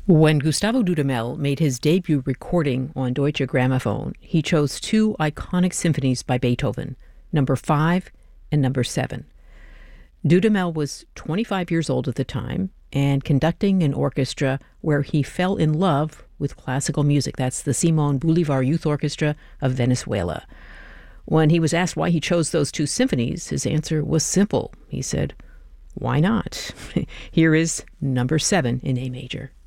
When Gustavo Dudamel made his debut recording on Deutsche Grammophon, he chose two iconic symphonies by Beethoven, number 5 and number 7. Dudamel was 25 years old at the time and conducting an orchestra where he fell in love with classical music. That's the Simon Bolivar Youth Orchestra of Venezuela. When he was asked why he chose those two symphonies, his answer was simple. He said, "Why not?" Here is number 7 in A major.